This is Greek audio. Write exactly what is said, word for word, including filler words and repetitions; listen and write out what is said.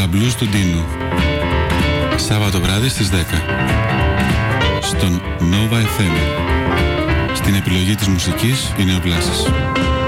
blues του Ντίνου. Σάββατο βράδυ στις δέκα στον Nova εφ εμ. Στην επιλογή της μουσικής είναι ο Βλάσης.